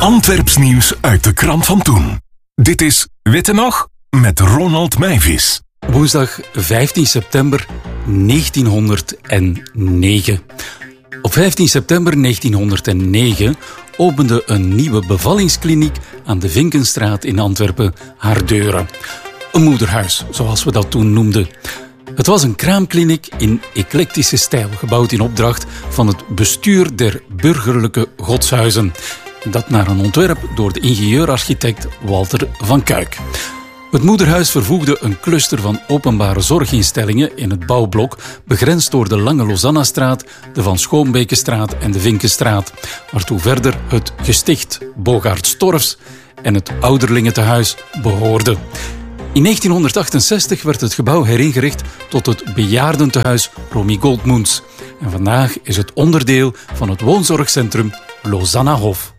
Antwerps nieuws uit de krant van toen. Dit is Witte Nog met Ronald Meijvis. Woensdag 15 september 1909. Op 15 september 1909 opende een nieuwe bevallingskliniek aan de Vinkenstraat in Antwerpen haar deuren. Een moederhuis, zoals we dat toen noemden. Het was een kraamkliniek in eclectische stijl, gebouwd in opdracht van het bestuur der burgerlijke godshuizen. Dat naar een ontwerp door de ingenieur-architect Walter van Kuijk. Het moederhuis vervoegde een cluster van openbare zorginstellingen in het bouwblok, begrensd door de Lange Lozannastraat, de Van Schoonbekenstraat en de Vinkenstraat, waartoe verder het gesticht Bogaert Storfs en het ouderlingentehuis behoorden. In 1968 werd het gebouw heringericht tot het bejaardentehuis Romy Goldmoens. En vandaag is het onderdeel van het woonzorgcentrum Lozanna-Hof.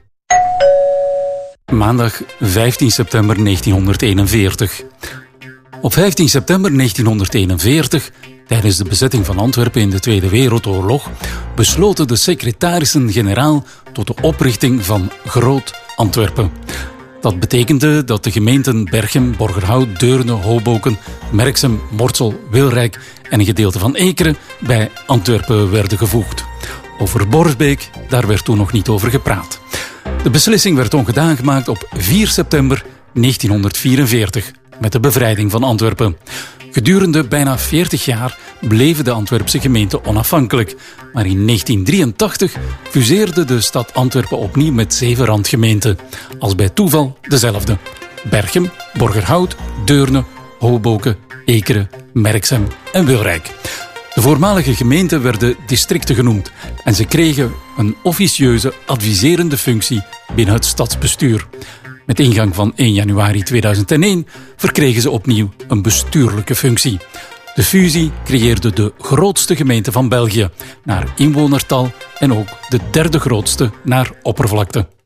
Maandag 15 september 1941. Op 15 september 1941, tijdens de bezetting van Antwerpen in de Tweede Wereldoorlog, besloten de secretarissen-generaal tot de oprichting van Groot Antwerpen. Dat betekende dat de gemeenten Berchem, Borgerhout, Deurne, Hoboken, Merksem, Mortsel, Wilrijk en een gedeelte van Ekeren bij Antwerpen werden gevoegd. Over Borsbeek, daar werd toen nog niet over gepraat. De beslissing werd ongedaan gemaakt op 4 september 1944 met de bevrijding van Antwerpen. Gedurende bijna 40 jaar bleven de Antwerpse gemeenten onafhankelijk. Maar in 1983 fuseerde de stad Antwerpen opnieuw met 7 randgemeenten. Als bij toeval dezelfde. Berchem, Borgerhout, Deurne, Hoboken, Ekeren, Merksem en Wilrijk. De voormalige gemeenten werden districten genoemd en ze kregen een officieuze adviserende functie binnen het stadsbestuur. Met ingang van 1 januari 2001 verkregen ze opnieuw een bestuurlijke functie. De fusie creëerde de grootste gemeente van België naar inwonertal en ook de 3e grootste naar oppervlakte.